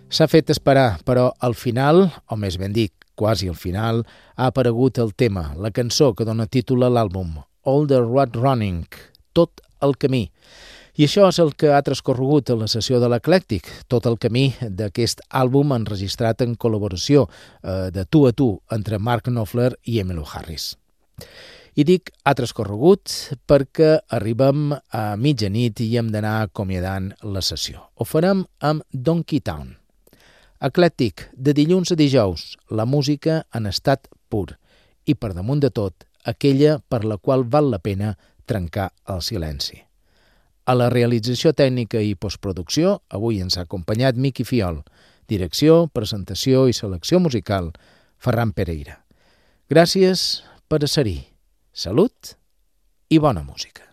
S'ha fet esperar, però al final, o més ben dit, quasi al final, ha aparegut el tema, la cançó que dona títol a l'àlbum, All the Road Running, tot el camí. I això és el que ha transcorregut a la sessió de l'Eclèctic, tot el camí d'aquest àlbum enregistrat en col·laboració de tu a tu entre Mark Knopfler i Emmylou Harris. I dic ha transcorregut perquè arribem a mitjanit i hem d'anar acomiadant la sessió. Ho farem amb Donkey Town. Eclèctic, de dilluns a dijous, la música en estat pur i, per damunt de tot, aquella per la qual val la pena trencar el silenci. A la realització tècnica i postproducció, avui ens ha acompanyat Miqui Fiol. Direcció, presentació i selecció musical, Ferran Pereira. Gràcies per ser-hi. Salut i bona música.